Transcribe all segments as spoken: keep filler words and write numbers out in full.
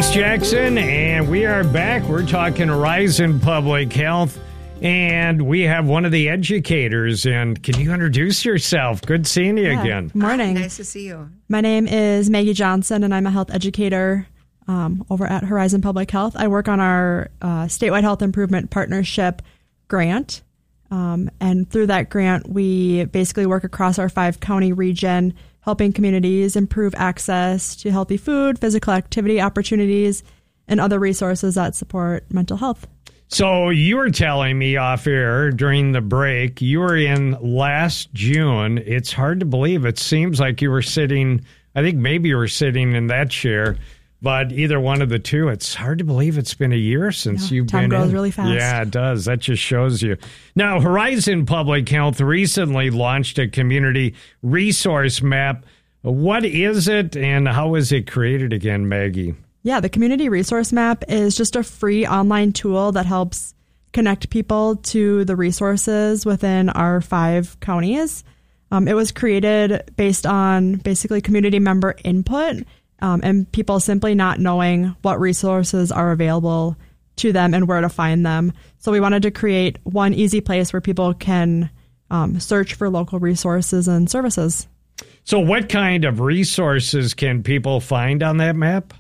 Alex Jackson, and we are back. We're talking Horizon Public Health, and we have one of the educators. And can you introduce yourself? Good seeing you yeah. again. Good morning. Nice to see you. My name is Maggie Johnson, and I'm a health educator um, over at Horizon Public Health. I work on our uh, statewide health improvement partnership grant. Um, and through that grant, we basically work across our five county region, helping communities improve access to healthy food, physical activity opportunities, and other resources that support mental health. So you were telling me off air during the break, you were in last June. It's hard to believe. It seems like you were sitting, I think maybe you were sitting in that chair, but either one of the two, it's hard to believe it's been a year since yeah, you've time been goes in. really fast. Yeah, it does. That just shows you. Now, Horizon Public Health recently launched a community resource map. What is it, and how is it created again, Maggie? Yeah, the community resource map is just a free online tool that helps connect people to the resources within our five counties. Um, it was created based on basically community member input. Um, and people simply not knowing what resources are available to them and where to find them. So we wanted to create one easy place where people can um, search for local resources and services. So what kind of resources can people find on that map?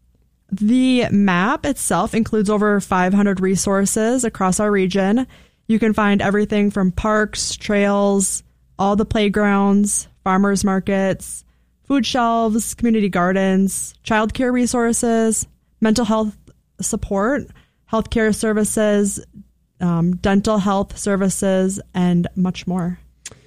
The map itself includes over five hundred resources across our region. You can find everything from parks, trails, all the playgrounds, farmers markets, food shelves, community gardens, childcare resources, mental health support, healthcare services, um, dental health services, and much more.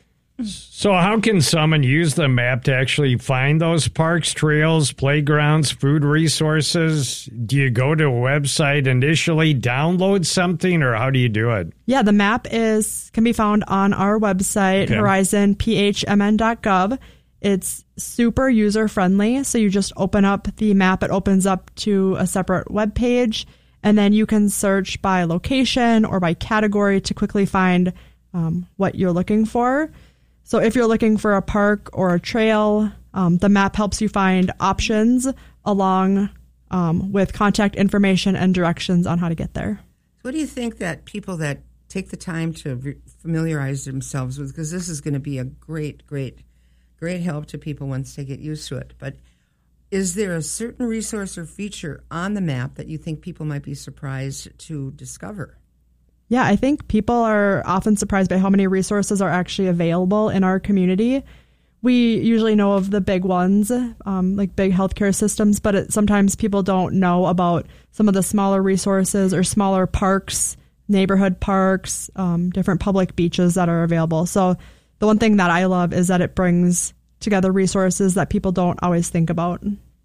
So how can someone use the map to actually find those parks, trails, playgrounds, food resources? Do you go to a website initially, download something, or how do you do it? Yeah, the map is can be found on our website, Okay. horizon p h m n dot gov. It's super user-friendly, so you just open up the map. It opens up to a separate web page, and then you can search by location or by category to quickly find um, what you're looking for. So if you're looking for a park or a trail, um, the map helps you find options along um, with contact information and directions on how to get there. What do you think that people that take the time to re- familiarize themselves with, because this is going to be a great, great Great help to people once they get used to it. But is there a certain resource or feature on the map that you think people might be surprised to discover? Yeah, I think people are often surprised by how many resources are actually available in our community. We usually know of the big ones, um, like big healthcare systems, but it, sometimes people don't know about some of the smaller resources or smaller parks, neighborhood parks, um, different public beaches that are available. So the one thing that I love is that it brings together resources that people don't always think about.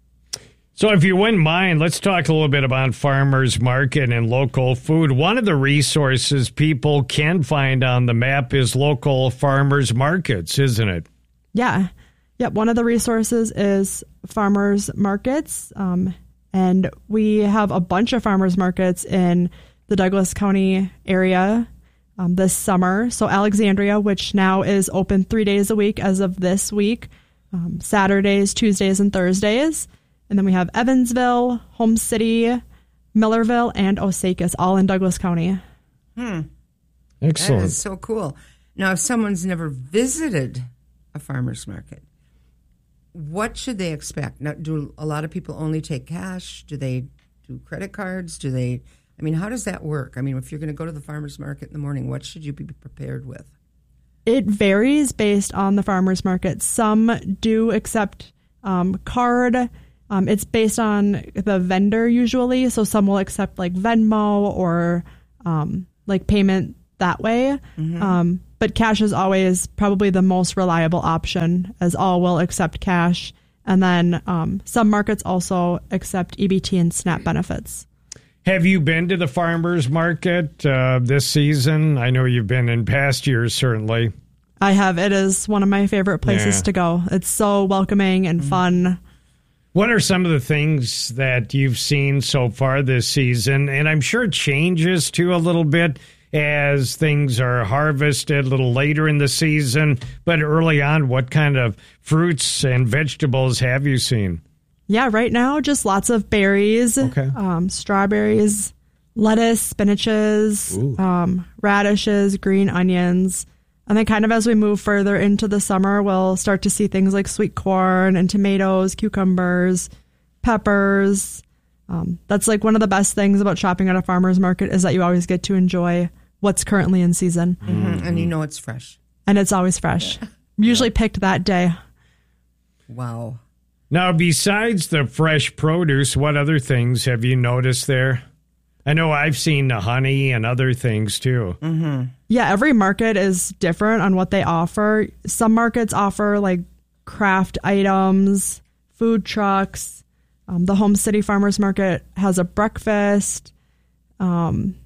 So if you wouldn't mind, let's talk a little bit about farmers market and local food. One of the resources people can find on the map is local farmers markets, isn't it? Yeah. Yep. One of the resources is farmers markets. Um, and we have a bunch of farmers markets in the Douglas County area Um, this summer. So Alexandria, which now is open three days a week as of this week, um, Saturdays, Tuesdays, and Thursdays. And then we have Evansville, Home City, Millerville, and Osakis, all in Douglas County. Hmm. Excellent. That is so cool. Now, if someone's never visited a farmer's market, what should they expect? Now, do a lot of people only take cash? Do they do credit cards? Do they... I mean, how does that work? I mean, if you're going to go to the farmer's market in the morning, what should you be prepared with? It varies based on the farmer's market. Some do accept um, card. Um, it's based on the vendor usually. So some will accept like Venmo or um, like payment that way. Mm-hmm. Um, but cash is always probably the most reliable option, as all will accept cash. And then um, some markets also accept E B T and SNAP benefits. Have you been to the farmers market uh, this season? I know you've been in past years, certainly. I have. It is one of my favorite places Yeah. to go. It's so welcoming and fun. What are some of the things that you've seen so far this season? And I'm sure it changes too a little bit as things are harvested a little later in the season. But early on, what kind of fruits and vegetables have you seen? Yeah, right now, just lots of berries, Okay. um, strawberries, lettuce, spinaches, um, radishes, green onions. And then kind of as we move further into the summer, we'll start to see things like sweet corn and tomatoes, cucumbers, peppers. Um, that's like one of the best things about shopping at a farmer's market is that you always get to enjoy what's currently in season. Mm-hmm. And you know it's fresh. And it's always fresh. Yeah. Usually picked that day. Wow. Now, besides the fresh produce, what other things have you noticed there? I know I've seen the honey and other things too. Mm-hmm. Yeah, every market is different on what they offer. Some markets offer like craft items, food trucks. Um, the Home City Farmers Market has a breakfast. Um,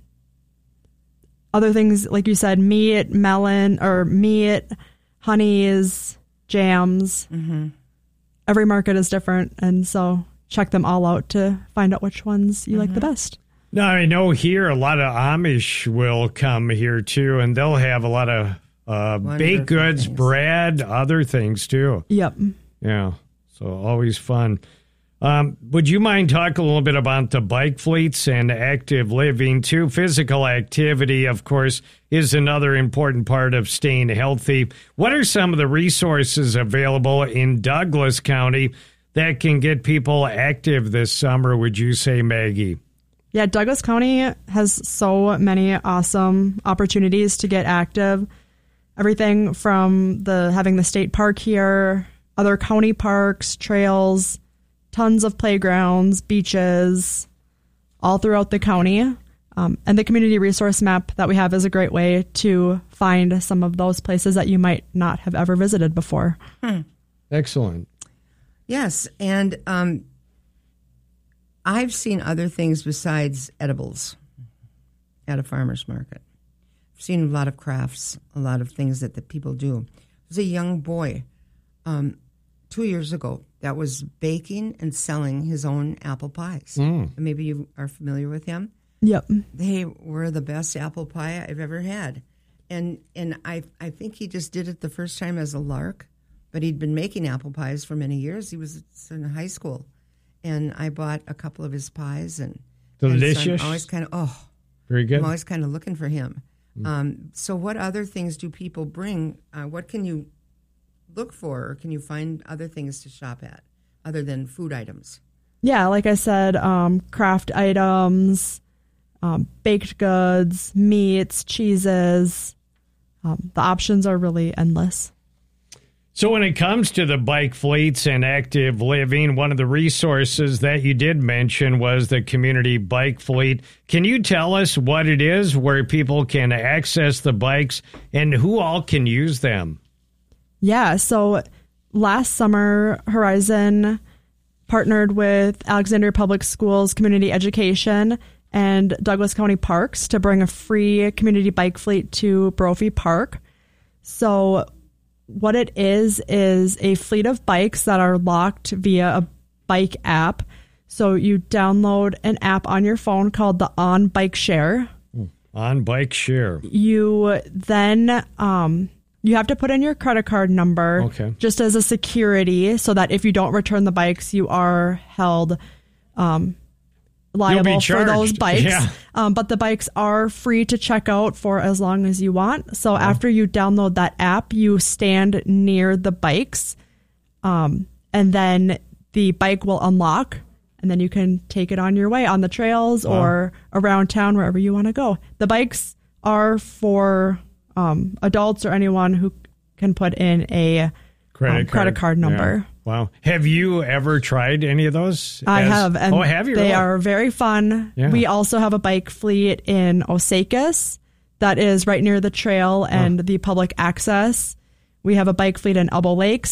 other things, like you said, meat, melon, or meat, honeys, jams. Mm-hmm. Every market is different, and so check them all out to find out which ones you mm-hmm. like the best. Now, I know here a lot of Amish will come here too, and they'll have a lot of uh, baked goods, things. bread, other things too. Yep. Yeah, so always fun. Um, would you mind talking a little bit about the bike fleets and active living too? Physical activity, of course, is another important part of staying healthy. What are some of the resources available in Douglas County that can get people active this summer, would you say, Maggie? Yeah, Douglas County has so many awesome opportunities to get active. Everything from the having the state park here, other county parks, trails, tons of playgrounds, beaches, all throughout the county. Um, and the community resource map that we have is a great way to find some of those places that you might not have ever visited before. Hmm. Excellent. Yes, and um, I've seen other things besides edibles at a farmer's market. I've seen a lot of crafts, a lot of things that the people do. There's a young boy um, two years ago that was baking and selling his own apple pies. Mm. Maybe you are familiar with him. Yep. They were the best apple pie I've ever had. And and I I think he just did it the first time as a lark, but he'd been making apple pies for many years. He was in high school. And I bought a couple of his pies. and Delicious. And so I'm always kind of, oh. Very good. I'm always kind of looking for him. Mm. Um, so what other things do people bring? Uh, what can you look for, or can you find other things to shop at other than food items? Yeah, like I said, um, craft items, um, baked goods, meats, cheeses. Um, the options are really endless. So when it comes to the bike fleets and active living, one of the resources that you did mention was the community bike fleet. Can you tell us what it is, where people can access the bikes, and who all can use them? Yeah, so last summer, Horizon partnered with Alexandria Public Schools Community Education and Douglas County Parks to bring a free community bike fleet to Brophy Park. So what it is, is a fleet of bikes that are locked via a bike app. So you download an app on your phone called the On Bike Share. On Bike Share. You then... Um, You have to put in your credit card number okay. just as a security so that if you don't return the bikes, you are held um, liable for those bikes. Yeah. Um, but the bikes are free to check out for as long as you want. So oh. after you download that app, you stand near the bikes um, and then the bike will unlock and then you can take it on your way on the trails wow. or around town, wherever you want to go. The bikes are for... Um, adults or anyone who can put in a credit, um, card. credit card number. Yeah. Wow. Have you ever tried any of those? I as, have. And oh, have you? They really? are very fun. Yeah. We also have a bike fleet in Osakis that is right near the trail and oh. the public access. We have a bike fleet in Elbow Lakes